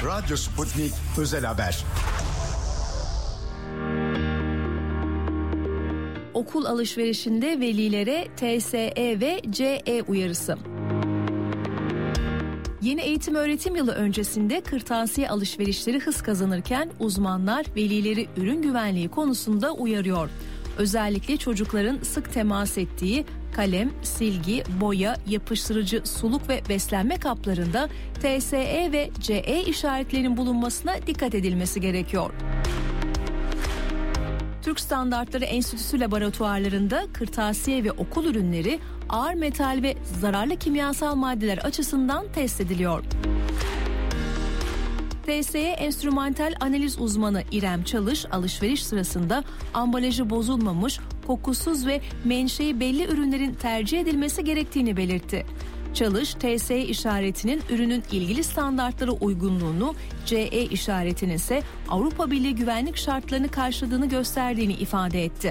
Radyo Sputnik Özel Haber. Okul alışverişinde velilere TSE ve CE uyarısı. Yeni eğitim öğretim yılı öncesinde kırtasiye alışverişleri hız kazanırken uzmanlar velileri ürün güvenliği konusunda uyarıyor. Özellikle çocukların sık temas ettiği kalem, silgi, boya, yapıştırıcı, suluk ve beslenme kaplarında TSE ve CE işaretlerinin bulunmasına dikkat edilmesi gerekiyor. Türk Standartları Enstitüsü laboratuvarlarında kırtasiye ve okul ürünleri ağır metal ve zararlı kimyasal maddeler açısından test ediliyor. TSE enstrümantal analiz uzmanı İrem Çalış alışveriş sırasında ambalajı bozulmamış, kokusuz ve menşei belli ürünlerin tercih edilmesi gerektiğini belirtti. Çalış, TSE işaretinin ürünün ilgili standartlara uygunluğunu, CE işaretinin ise Avrupa Birliği güvenlik şartlarını karşıladığını gösterdiğini ifade etti.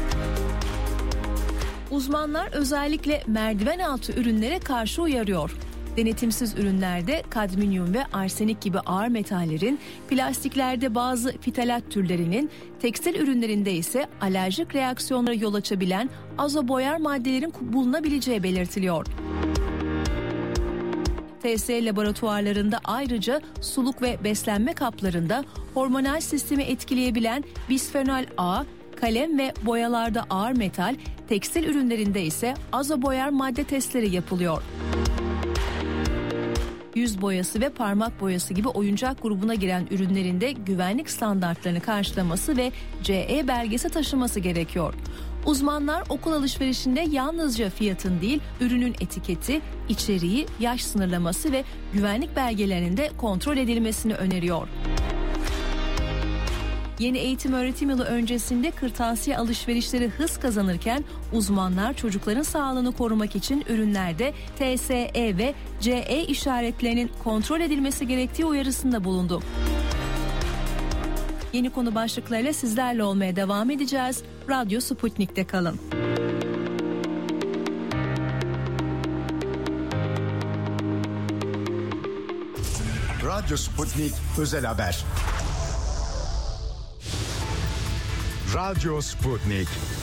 Uzmanlar özellikle merdiven altı ürünlere karşı uyarıyor. Denetimsiz ürünlerde kadmiyum ve arsenik gibi ağır metallerin, plastiklerde bazı fitalat türlerinin, tekstil ürünlerinde ise alerjik reaksiyonlara yol açabilen azoboyar maddelerin bulunabileceği belirtiliyor. TSE laboratuvarlarında ayrıca suluk ve beslenme kaplarında hormonal sistemi etkileyebilen bisfenol A, kalem ve boyalarda ağır metal, tekstil ürünlerinde ise azoboyar madde testleri yapılıyor. Yüz boyası ve parmak boyası gibi oyuncak grubuna giren ürünlerinde güvenlik standartlarını karşılaması ve CE belgesi taşıması gerekiyor. Uzmanlar okul alışverişinde yalnızca fiyatın değil, ürünün etiketi, içeriği, yaş sınırlaması ve güvenlik belgelerinin de kontrol edilmesini öneriyor. Yeni eğitim öğretim yılı öncesinde kırtasiye alışverişleri hız kazanırken uzmanlar çocukların sağlığını korumak için ürünlerde TSE ve CE işaretlerinin kontrol edilmesi gerektiği uyarısında bulundu. Yeni konu başlıklarıyla sizlerle olmaya devam edeceğiz. Radyo Sputnik'te kalın. Radyo Sputnik Özel Haber. Radyo Sputnik.